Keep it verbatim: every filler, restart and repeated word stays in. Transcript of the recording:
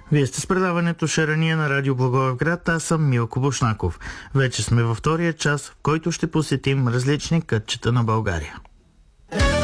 Вие сте с предаването Шарания на радио Благоевград. Аз съм Милко Бушнаков. Вече сме във втория час, в който ще посетим различни кътчета на България.